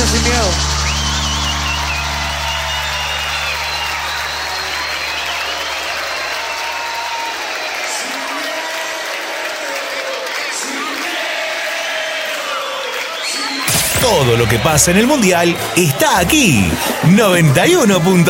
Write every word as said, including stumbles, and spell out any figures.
sin miedo. Todo lo que pasa en el Mundial está aquí. noventa y uno punto